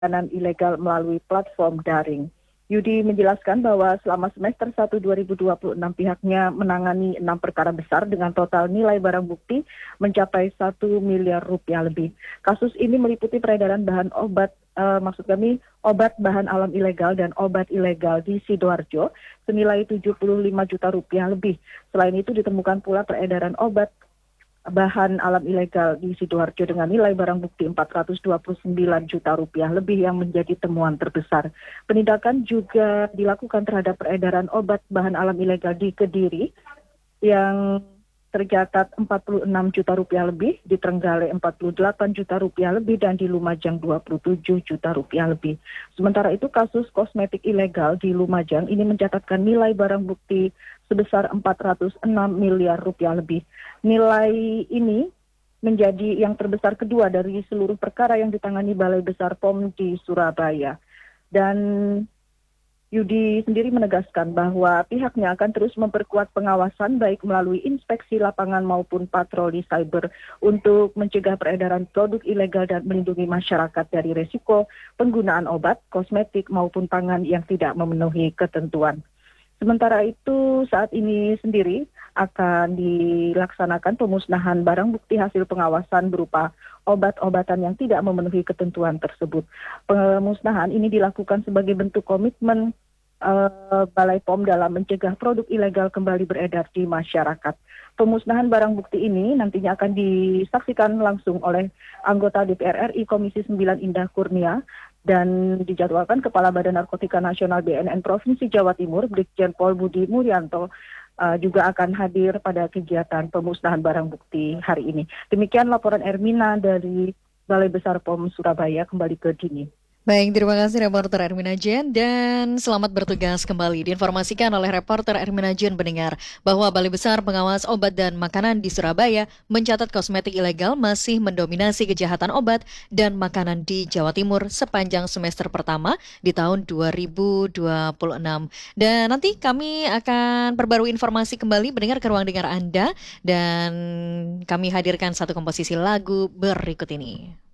makanan ilegal melalui platform daring. Yudi menjelaskan bahwa selama semester 1 2026 pihaknya menangani 6 perkara besar dengan total nilai barang bukti mencapai 1 miliar rupiah lebih. Kasus ini meliputi peredaran bahan obat, obat bahan alam ilegal dan obat ilegal di Sidoarjo senilai 75 juta rupiah lebih. Selain itu ditemukan pula peredaran obat bahan alam ilegal di Sidoarjo dengan nilai barang bukti 429 juta rupiah lebih yang menjadi temuan terbesar. Penindakan juga dilakukan terhadap peredaran obat bahan alam ilegal di Kediri yang tercatat 46 juta rupiah lebih, di Trenggalek 48 juta rupiah lebih, dan di Lumajang 27 juta rupiah lebih. Sementara itu kasus kosmetik ilegal di Lumajang ini mencatatkan nilai barang bukti sebesar 406 miliar rupiah lebih. Nilai ini menjadi yang terbesar kedua dari seluruh perkara yang ditangani Balai Besar POM di Surabaya. Dan Yudi sendiri menegaskan bahwa pihaknya akan terus memperkuat pengawasan baik melalui inspeksi lapangan maupun patroli cyber untuk mencegah peredaran produk ilegal dan melindungi masyarakat dari resiko penggunaan obat, kosmetik maupun pangan yang tidak memenuhi ketentuan. Sementara itu saat ini sendiri akan dilaksanakan pemusnahan barang bukti hasil pengawasan berupa obat-obatan yang tidak memenuhi ketentuan tersebut. Pemusnahan ini dilakukan sebagai bentuk komitmen Balai POM dalam mencegah produk ilegal kembali beredar di masyarakat. Pemusnahan barang bukti ini nantinya akan disaksikan langsung oleh anggota DPR RI Komisi 9 Indah Kurnia dan dijadwalkan Kepala Badan Narkotika Nasional BNN Provinsi Jawa Timur Brigjen Pol Budi Mulyanto juga akan hadir pada kegiatan pemusnahan barang bukti hari ini. Demikian laporan Ermina dari Balai Besar POM Surabaya, kembali ke Dini. Baik, terima kasih reporter Ermina Jen dan selamat bertugas kembali. Diinformasikan oleh reporter Ermina Jen pendengar bahwa Balai Besar Pengawas Obat dan Makanan di Surabaya mencatat kosmetik ilegal masih mendominasi kejahatan obat dan makanan di Jawa Timur sepanjang semester pertama di tahun 2026. Dan nanti kami akan perbarui informasi kembali mendengar ke ruang dengar Anda dan kami hadirkan satu komposisi lagu berikut ini.